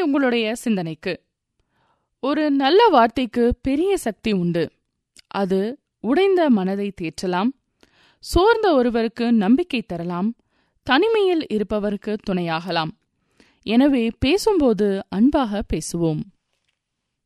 உங்களுடைய சிந்தனைக்கு. ஒரு நல்ல வார்த்தைக்கு பெரிய சக்தி உண்டு. அது உடைந்த மனதை தேற்றலாம், சோர்ந்த ஒருவருக்கு நம்பிக்கை தரலாம், தனிமையில் இருப்பவருக்கு துணையாகலாம். எனவே பேசும்போது அன்பாக பேசுவோம்.